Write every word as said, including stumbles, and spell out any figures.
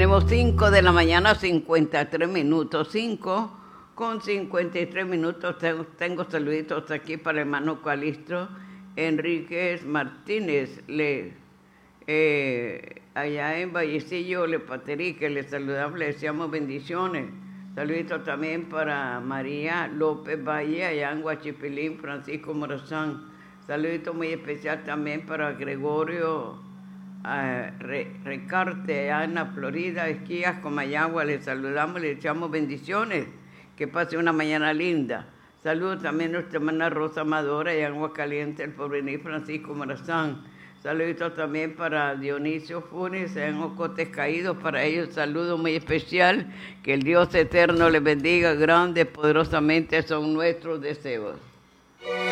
Tenemos cinco de la mañana, cincuenta y tres minutos. cinco con cincuenta y tres minutos. Tengo, tengo saluditos aquí para el hermano Calixto Enríquez Martínez. Le, eh, allá en Vallecillo, Le Paterí, que le saludamos, le deseamos bendiciones. Saluditos también para María López Valle, allá en Huachipilín, Francisco Morazán. Saludito muy especial también para Gregorio uh, Re, Recarte, allá en la Florida, Esquías, Comayagua. Les saludamos, les echamos bendiciones. Que pase una mañana linda. Saludos también a nuestra hermana Rosa Amadora, allá en Aguascalientes, el porvenir Francisco Morazán. Saluditos también para Dionisio Funes, en Ocotes Caídos. Para ellos, saludo muy especial. Que el Dios eterno les bendiga grande, poderosamente, son nuestros deseos.